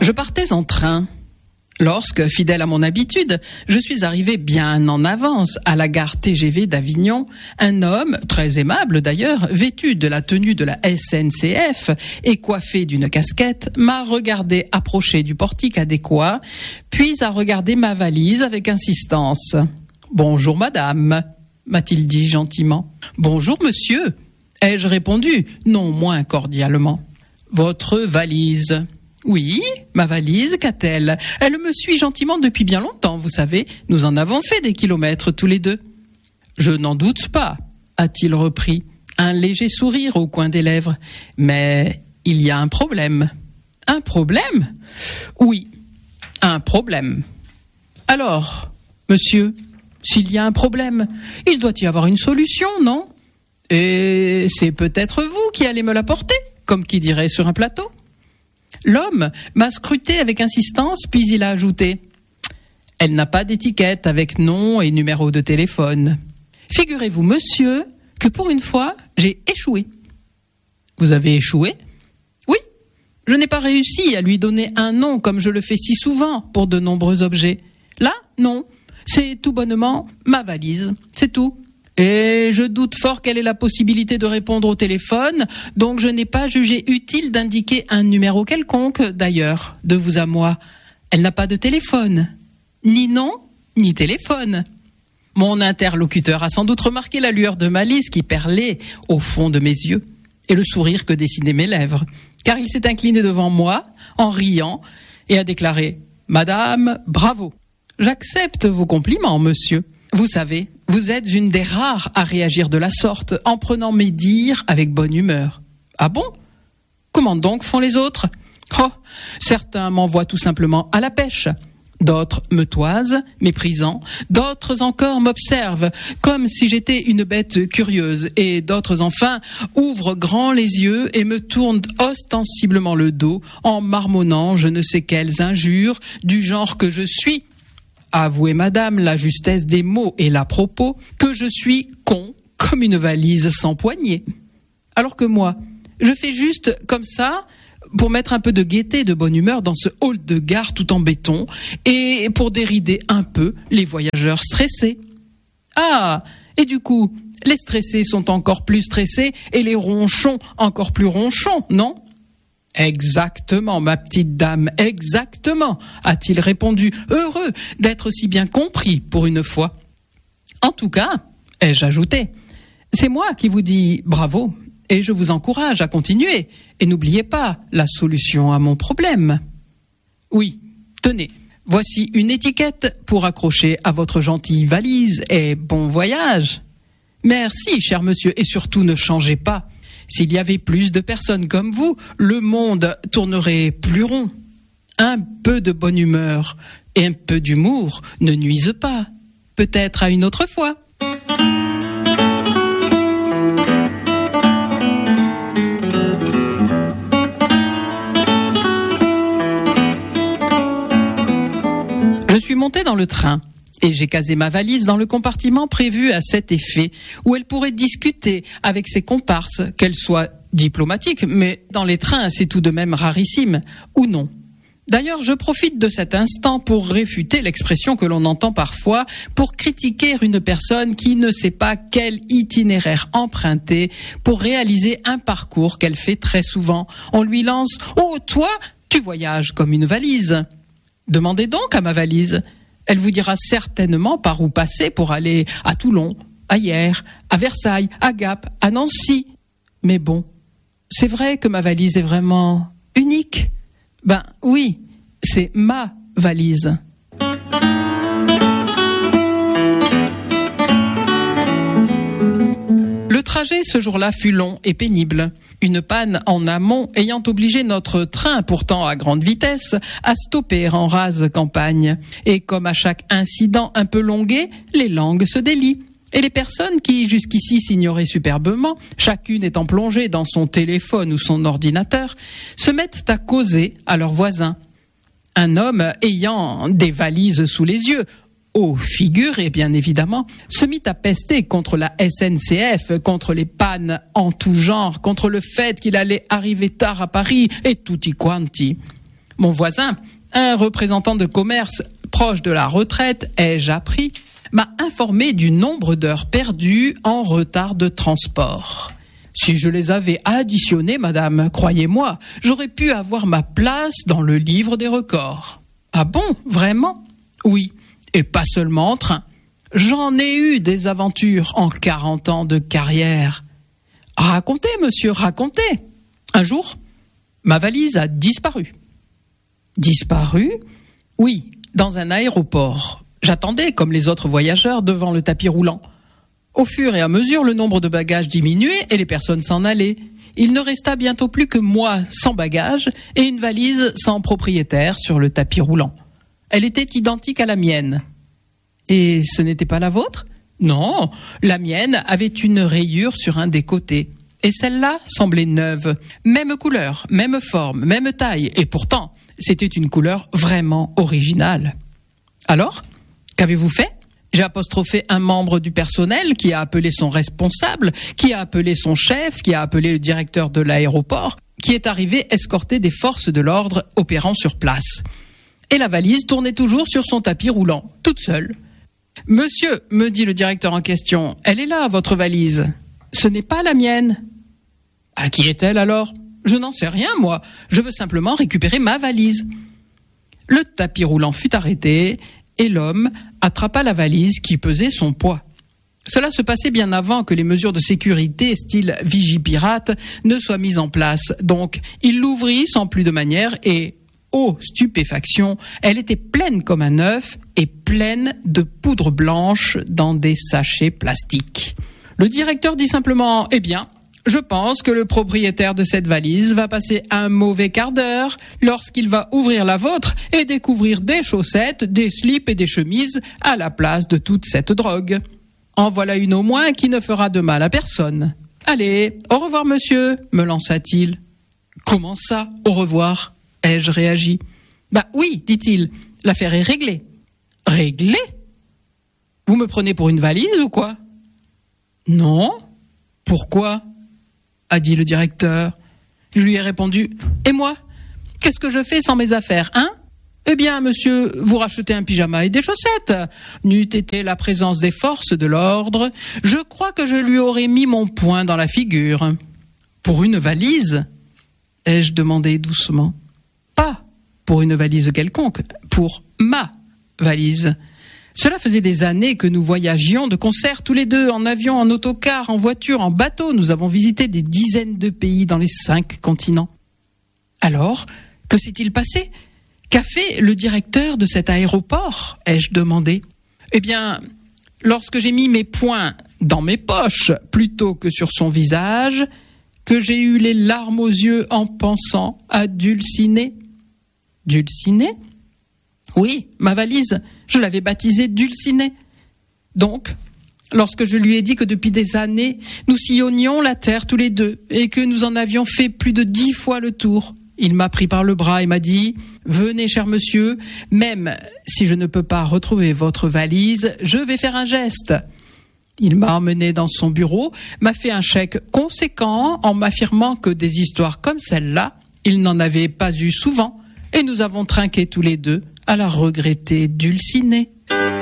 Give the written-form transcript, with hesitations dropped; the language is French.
Je partais en train. Lorsque, fidèle à mon habitude, je suis arrivé bien en avance à la gare TGV d'Avignon, un homme, très aimable d'ailleurs, vêtu de la tenue de la SNCF et coiffé d'une casquette, m'a regardé approcher du portique adéquat, puis a regardé ma valise avec insistance. « Bonjour madame », m'a-t-il dit gentiment. « Bonjour monsieur », ai-je répondu, non moins cordialement. « Votre valise ?» Oui, ma valise, qu'a-t-elle ? Elle me suit gentiment depuis bien longtemps, vous savez. Nous en avons fait des kilomètres tous les deux. Je n'en doute pas, a-t-il repris, un léger sourire au coin des lèvres. Mais il y a un problème. Un problème ? Oui, un problème. Alors, monsieur, s'il y a un problème, il doit y avoir une solution, non ? Et c'est peut-être vous qui allez me l'apporter, comme qui dirait sur un plateau. L'homme m'a scruté avec insistance, puis il a ajouté « Elle n'a pas d'étiquette avec nom et numéro de téléphone. Figurez-vous, monsieur, que pour une fois, j'ai échoué. » Vous avez échoué ? Oui, je n'ai pas réussi à lui donner un nom comme je le fais si souvent pour de nombreux objets. Là, non, c'est tout bonnement ma valise, c'est tout. Et je doute fort quelle est la possibilité de répondre au téléphone, donc je n'ai pas jugé utile d'indiquer un numéro quelconque, d'ailleurs, de vous à moi. Elle n'a pas de téléphone. Ni nom, ni téléphone. Mon interlocuteur a sans doute remarqué la lueur de malice qui perlait au fond de mes yeux, et le sourire que dessinaient mes lèvres, car il s'est incliné devant moi, en riant, et a déclaré « Madame, bravo. J'accepte vos compliments, monsieur. Vous savez, vous êtes une des rares à réagir de la sorte, en prenant mes dires avec bonne humeur. Ah bon ? Comment donc font les autres ? Oh, certains m'envoient tout simplement à la pêche. D'autres me toisent, méprisant. D'autres encore m'observent, comme si j'étais une bête curieuse. Et d'autres enfin ouvrent grand les yeux et me tournent ostensiblement le dos, en marmonnant je ne sais quelles injures, du genre que je suis... Avouez, madame, la justesse des mots et l'à propos, que je suis con comme une valise sans poignée. Alors que moi, je fais juste comme ça pour mettre un peu de gaieté, de bonne humeur dans ce hall de gare tout en béton et pour dérider un peu les voyageurs stressés. Ah, et du coup, les stressés sont encore plus stressés et les ronchons encore plus ronchons, non ? Exactement, ma petite dame, exactement, a-t-il répondu, heureux d'être si bien compris pour une fois. En tout cas, ai-je ajouté, c'est moi qui vous dis bravo et je vous encourage à continuer. Et n'oubliez pas la solution à mon problème. Oui, tenez, voici une étiquette pour accrocher à votre gentille valise et bon voyage. Merci, cher monsieur, et surtout ne changez pas. S'il y avait plus de personnes comme vous, le monde tournerait plus rond. Un peu de bonne humeur et un peu d'humour ne nuisent pas. Peut-être à une autre fois. Je suis monté dans le train. Et j'ai casé ma valise dans le compartiment prévu à cet effet, où elle pourrait discuter avec ses comparses, qu'elle soit diplomatique, mais dans les trains, c'est tout de même rarissime, ou non. D'ailleurs, je profite de cet instant pour réfuter l'expression que l'on entend parfois, pour critiquer une personne qui ne sait pas quel itinéraire emprunter pour réaliser un parcours qu'elle fait très souvent. On lui lance « Oh, toi, tu voyages comme une valise !» Demandez donc à ma valise. Elle vous dira certainement par où passer pour aller à Toulon, à Hyères, à Versailles, à Gap, à Nancy. Mais bon, c'est vrai que ma valise est vraiment unique. Ben oui, c'est ma valise. Le trajet ce jour-là fut long et pénible. Une panne en amont ayant obligé notre train, pourtant à grande vitesse, à stopper en rase campagne. Et comme à chaque incident un peu longué, les langues se délient. Et les personnes qui jusqu'ici s'ignoraient superbement, chacune étant plongée dans son téléphone ou son ordinateur, se mettent à causer à leurs voisins. Un homme ayant des valises sous les yeux, au figuré bien évidemment, se mit à pester contre la SNCF, contre les pannes en tout genre, contre le fait qu'il allait arriver tard à Paris et tutti quanti. Mon voisin, un représentant de commerce proche de la retraite, ai-je appris, m'a informé du nombre d'heures perdues en retard de transport. Si je les avais additionnées, madame, croyez-moi, j'aurais pu avoir ma place dans le livre des records. Ah bon, vraiment ? Oui, et pas seulement en train. J'en ai eu des aventures en 40 ans de carrière. Racontez, monsieur, racontez. Un jour, ma valise a disparu. Disparu ? Oui, dans un aéroport. J'attendais, comme les autres voyageurs, devant le tapis roulant. Au fur et à mesure, le nombre de bagages diminuait et les personnes s'en allaient. Il ne resta bientôt plus que moi sans bagages et une valise sans propriétaire sur le tapis roulant. Elle était identique à la mienne. Et ce n'était pas la vôtre ? Non, la mienne avait une rayure sur un des côtés. Et celle-là semblait neuve. Même couleur, même forme, même taille. Et pourtant, c'était une couleur vraiment originale. Alors, qu'avez-vous fait ? J'ai apostrophé un membre du personnel qui a appelé son responsable, qui a appelé son chef, qui a appelé le directeur de l'aéroport, qui est arrivé escorté des forces de l'ordre opérant sur place. Et la valise tournait toujours sur son tapis roulant, toute seule. « Monsieur, me dit le directeur en question, elle est là, votre valise. Ce n'est pas la mienne. »« À qui est-elle alors ? Je n'en sais rien, moi. Je veux simplement récupérer ma valise. » Le tapis roulant fut arrêté et l'homme attrapa la valise qui pesait son poids. Cela se passait bien avant que les mesures de sécurité style Vigipirate ne soient mises en place. Donc, il l'ouvrit sans plus de manière et, oh stupéfaction, elle était pleine comme un œuf et pleine de poudre blanche dans des sachets plastiques. Le directeur dit simplement « Eh bien, je pense que le propriétaire de cette valise va passer un mauvais quart d'heure lorsqu'il va ouvrir la vôtre et découvrir des chaussettes, des slips et des chemises à la place de toute cette drogue. En voilà une au moins qui ne fera de mal à personne. Allez, au revoir monsieur, me lança-t-il. Comment ça, au revoir ? Ai-je réagi. Bah oui, dit-il, l'affaire est réglée. Réglée ? Vous me prenez pour une valise ou quoi ? Non. Pourquoi ? A dit le directeur. Je lui ai répondu, et moi ? Qu'est-ce que je fais sans mes affaires, hein ? Eh bien, monsieur, vous rachetez un pyjama et des chaussettes. N'eût été la présence des forces de l'ordre, je crois que je lui aurais mis mon poing dans la figure. Pour une valise ? Ai-je demandé doucement. Pas pour une valise quelconque, pour ma valise. Cela faisait des années que nous voyagions de concert tous les deux, en avion, en autocar, en voiture, en bateau. Nous avons visité des dizaines de pays dans les 5 continents. Alors, que s'est-il passé ? Qu'a fait le directeur de cet aéroport ? Ai-je demandé. Eh bien, lorsque j'ai mis mes poings dans mes poches plutôt que sur son visage, que j'ai eu les larmes aux yeux en pensant à Dulcinée. Dulcinée ? Oui, ma valise, je l'avais baptisée Dulcinée. Donc, lorsque je lui ai dit que depuis des années, nous sillonnions la terre tous les deux et que nous en avions fait plus de 10 fois le tour, il m'a pris par le bras et m'a dit « Venez, cher monsieur, même si je ne peux pas retrouver votre valise, je vais faire un geste. » Il m'a emmené dans son bureau, m'a fait un chèque conséquent en m'affirmant que des histoires comme celle-là, il n'en avait pas eu souvent et nous avons trinqué tous les deux à la regrettée Dulcinée.